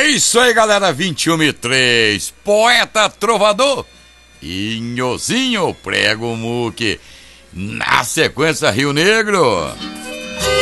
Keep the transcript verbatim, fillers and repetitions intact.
É isso aí, galera, vinte e um e três, poeta trovador e Nhozinho prego muque. Na sequência, Rio Negro.